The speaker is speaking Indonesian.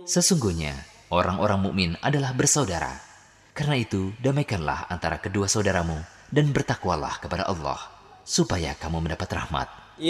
Sesungguhnya orang-orang mukmin adalah bersaudara. Karena itu, damaikanlah antara kedua saudaramu dan bertakwalah kepada Allah supaya kamu mendapat rahmat.